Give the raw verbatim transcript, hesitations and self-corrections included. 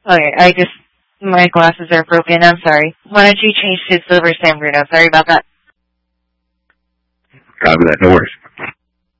Okay, I just, my glasses are broken. I'm sorry. Why don't you change to Silver San Bruno? Sorry about that. Copy that. No worries.